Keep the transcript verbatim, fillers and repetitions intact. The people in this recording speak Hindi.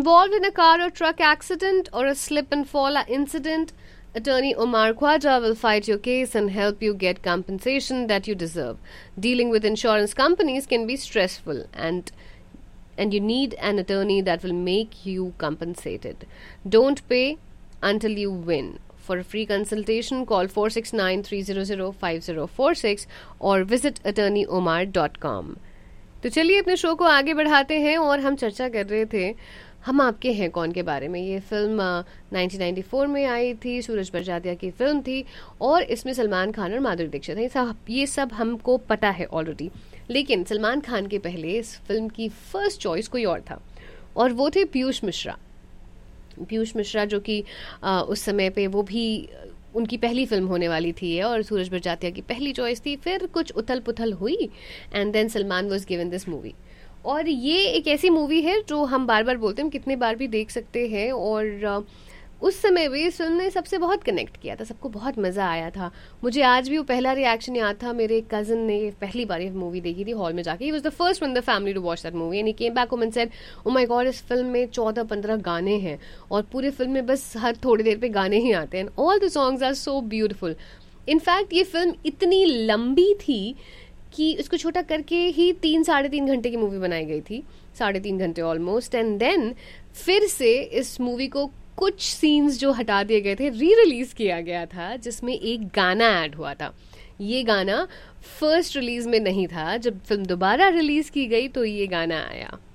involved in a car or truck accident or a slip and fall incident, Attorney Omar Khwaja will fight your case and help you get compensation that you deserve. Dealing with insurance companies can be stressful, and and you need an attorney that will make you compensated. Don't pay until you win. For a free consultation, call four six nine, three zero zero, five zero four six or visit attorney omar dot com. तो चलिए अपने शो को आगे बढ़ाते हैं और हम चर्चा कर रहे थे हम आपके हैं कौन के बारे में. ये फिल्म नाइनटीन नाइंटी फोर में आई थी, सूरज बड़जात्या की फिल्म थी और इसमें सलमान खान और माधुरी दीक्षित हैं. सब ये सब हमको पता है ऑलरेडी. लेकिन सलमान खान के पहले इस फिल्म की फर्स्ट चॉइस कोई और था और वो थे पीयूष मिश्रा. पीयूष मिश्रा जो कि उस समय पे वो भी उनकी पहली फिल्म होने वाली थी और सूरज बड़जात्या की पहली चॉइस थी. फिर कुछ उथल पुथल हुई and then Salman was given this movie. और ये एक ऐसी मूवी है जो हम बार बार बोलते हैं, कितने बार भी देख सकते हैं. और उस समय भी इस फिल्म ने सबसे बहुत कनेक्ट किया था, सबको बहुत मज़ा आया था. मुझे आज भी वो पहला रिएक्शन याद था. मेरे कज़न ने पहली बार ये मूवी देखी थी हॉल में जाके. He was the first one the family to watch that movie and he came back home and said, oh my God, इस फिल्म में चौदह पंद्रह गाने हैं और पूरे फिल्म में बस हर थोड़ी देर पे गाने ही आते हैं. All the songs are so beautiful. In fact ये फिल्म इतनी लंबी थी कि उसको छोटा करके ही तीन साढ़े तीन घंटे की मूवी बनाई गई थी, साढ़े तीन घंटे ऑलमोस्ट. एंड देन फिर से इस मूवी को कुछ सीन्स जो हटा दिए गए थे री रिलीज किया गया था, जिसमें एक गाना ऐड हुआ था. ये गाना फर्स्ट रिलीज में नहीं था. जब फिल्म दोबारा रिलीज की गई तो ये गाना आया.